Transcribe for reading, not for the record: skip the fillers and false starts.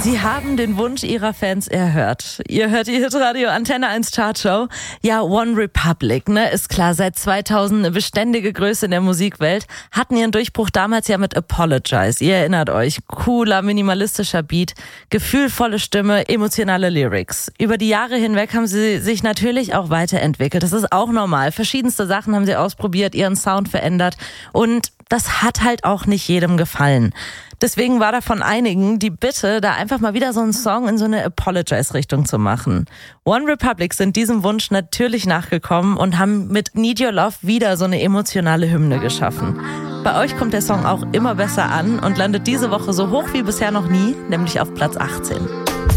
Sie haben den Wunsch Ihrer Fans erhört. Ihr hört die Hitradio Antenne 1 Chartshow. Ja, One Republic, ne, ist klar, seit 2000 eine beständige Größe in der Musikwelt, hatten ihren Durchbruch damals ja mit Apologize. Ihr erinnert euch, cooler, minimalistischer Beat, gefühlvolle Stimme, emotionale Lyrics. Über die Jahre hinweg haben sie sich natürlich auch weiterentwickelt. Das ist auch normal. Verschiedenste Sachen haben sie ausprobiert, ihren Sound verändert und das hat halt auch nicht jedem gefallen. Deswegen war da von einigen die Bitte, da einfach mal wieder so einen Song in so eine Apologize-Richtung zu machen. One Republic sind diesem Wunsch natürlich nachgekommen und haben mit Need Your Love wieder so eine emotionale Hymne geschaffen. Bei euch kommt der Song auch immer besser an und landet diese Woche so hoch wie bisher noch nie, nämlich auf Platz 18.